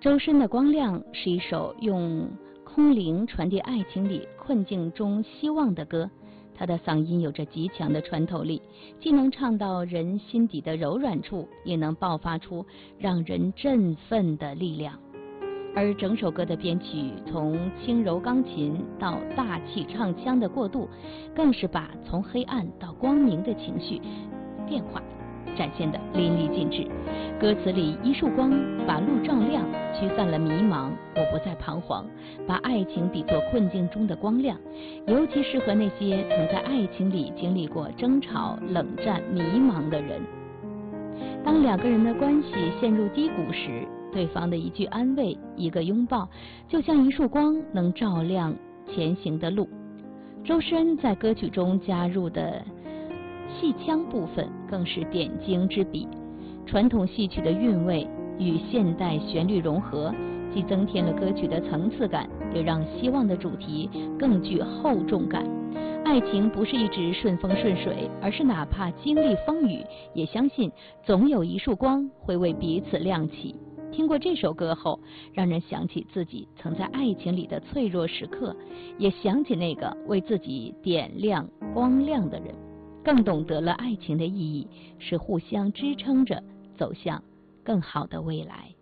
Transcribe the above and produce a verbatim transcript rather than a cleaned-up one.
周深的《光亮》是一首用空灵传递爱情里困境中希望的歌，他的嗓音有着极强的穿透力，既能唱到人心底的柔软处，也能爆发出让人振奋的力量。而整首歌的编曲从轻柔钢琴到大气唱腔的过渡，更是把从黑暗到光明的情绪变化展现得淋漓尽致。歌词里一束光把路照亮，驱散了迷茫，我不再彷徨，把爱情比作困境中的光亮，尤其适合那些曾在爱情里经历过争吵、冷战、迷茫的人。当两个人的关系陷入低谷时，对方的一句安慰，一个拥抱，就像一束光，能照亮前行的路。周深在歌曲中加入的戏腔部分更是点睛之笔，传统戏曲的韵味与现代旋律融合，既增添了歌曲的层次感，也让希望的主题更具厚重感。爱情不是一直顺风顺水，而是哪怕经历风雨，也相信总有一束光会为彼此亮起。听过这首歌后，让人想起自己曾在爱情里的脆弱时刻，也想起那个为自己点亮光亮的人，更懂得了爱情的意义是互相支撑着走向更好的未来。